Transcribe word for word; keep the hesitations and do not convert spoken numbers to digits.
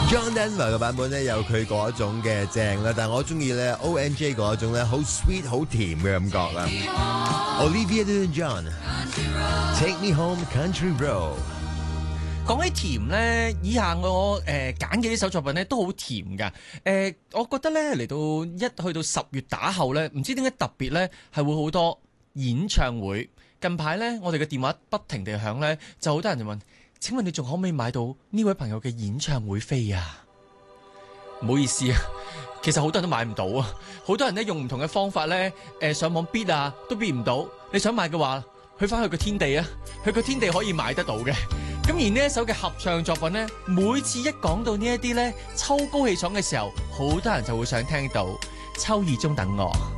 John Denver 嘅版本咧有佢嗰種嘅正啦，但係我中意咧 O N J 嗰種咧好 sweet 好甜嘅感覺啦。Olivia Newton-John，Take Me Home Country Road。 講起甜咧，以下我誒揀嘅呢首作品咧都好甜㗎。誒、呃，我覺得咧嚟到一去到十月打後咧，唔知點解特別咧係會好多演唱會。近排咧，我哋嘅電話不停地響咧，就好多人就問：請問你仲可唔可以買到呢位朋友嘅演唱會飛啊？唔好意思啊，其實好多人都買唔到啊！好多人咧用唔同嘅方法咧，誒、呃、上網 bid 啊，都 bid 唔到。你想買嘅話，去翻去個天地啊，去個天地可以買得到嘅。咁而呢一首嘅合唱作品呢，每次一講到呢一啲呢秋高氣爽嘅時候，好多人就會想聽到秋意中等我。